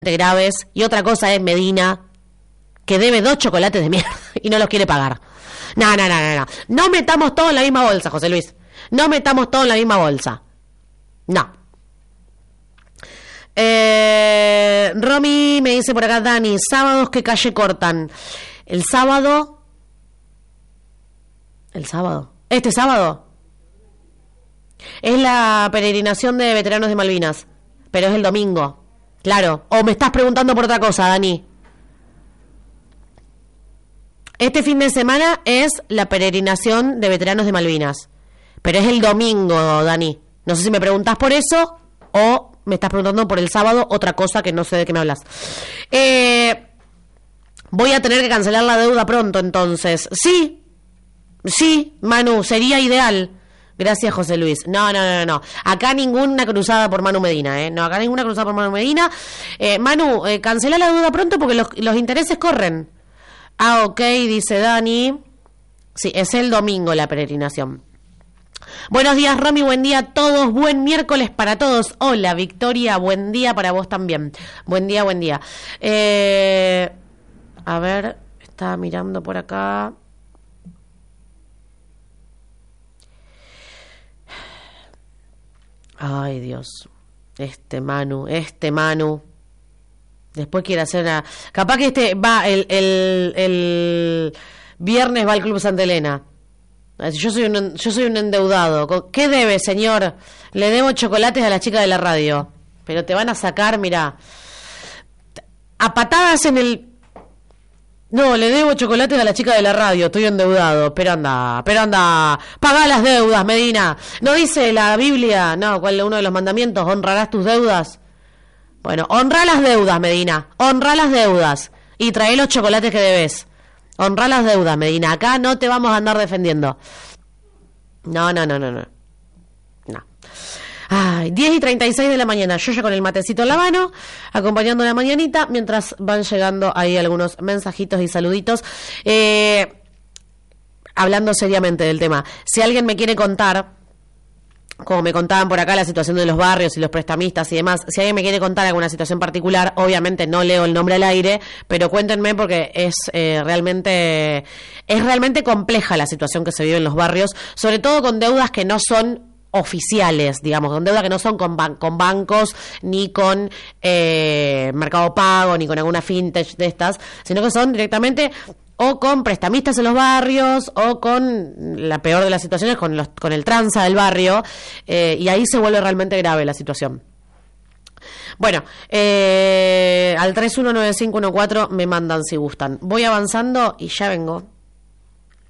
graves, y otra cosa es Medina, que debe 2 chocolates de mierda y no los quiere pagar. No. No metamos todo en la misma bolsa, José Luis. No metamos todo en la misma bolsa. No. Romy me dice por acá, Dani, sábados ¿qué calle cortan? El sábado. Este sábado es la peregrinación de veteranos de Malvinas, pero es el domingo. Claro. O me estás preguntando por otra cosa, Dani. Este fin de semana es la peregrinación de veteranos de Malvinas, pero es el domingo, Dani. No sé si me preguntás por eso o me estás preguntando por el sábado, otra cosa que no sé de qué me hablas. Voy a tener que cancelar la deuda pronto, entonces. Sí, Manu, sería ideal. Gracias, José Luis. No. Acá ninguna cruzada por Manu Medina, No, acá ninguna cruzada por Manu Medina. Manu, cancela la deuda pronto porque los intereses corren. Ah, ok, dice Dani. Sí, es el domingo la peregrinación. Buenos días, Romy, buen día a todos, buen miércoles para todos. Hola, Victoria, buen día para vos también. Buen día. A ver, estaba mirando por acá. Ay, Dios. Este Manu. Después quiere hacer una... Capaz que va el viernes va al Club Santa Elena. Yo soy un endeudado. ¿Qué debe, señor? Le debo chocolates a la chica de la radio. Pero te van a sacar, mira, a patadas en el... No, le debo chocolates a la chica de la radio, estoy endeudado, pero anda, pagá las deudas, Medina. ¿No dice la Biblia, uno de los mandamientos, honrarás tus deudas? Bueno, honrá las deudas, Medina, honrá las deudas y traé los chocolates que debes. Honrá las deudas, Medina, acá no te vamos a andar defendiendo. No. Ay, 10:36 de la mañana, yo ya con el matecito en la mano, acompañando la mañanita, mientras van llegando ahí algunos mensajitos y saluditos. Hablando seriamente del tema, si alguien me quiere contar, como me contaban por acá la situación de los barrios y los prestamistas y demás, si alguien me quiere contar alguna situación particular, obviamente no leo el nombre al aire, pero cuéntenme porque es realmente compleja la situación que se vive en los barrios, sobre todo con deudas que no son oficiales, digamos, con deudas que no son con bancos, ni con Mercado Pago, ni con alguna fintech de estas, sino que son directamente o con prestamistas en los barrios, o con la peor de las situaciones, con el tranza del barrio, y ahí se vuelve realmente grave la situación. Bueno, al 319514 me mandan si gustan. Voy avanzando y ya vengo.